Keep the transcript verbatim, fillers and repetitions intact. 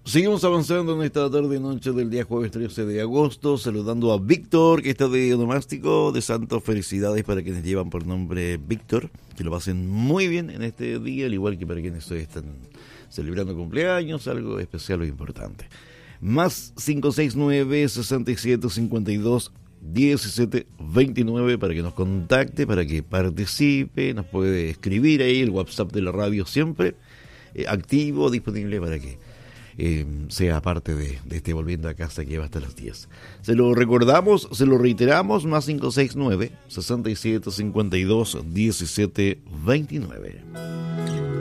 Seguimos avanzando en esta tarde noche del día jueves trece de agosto, saludando a Víctor, que está de onomástico de Santos. Felicidades para quienes llevan por nombre Víctor, que lo pasen muy bien en este día, al igual que para quienes hoy están celebrando cumpleaños, algo especial o importante. Más cinco seis nueve, seis siete cinco dos, uno siete dos nueve para que nos contacte, para que participe, nos puede escribir ahí, el WhatsApp de la radio siempre eh, activo, disponible para que Eh, sea parte de, de este Volviendo a Casa que va hasta las diez. Se lo recordamos, se lo reiteramos, más cinco seis nueve, seis siete cinco dos, uno siete dos nueve.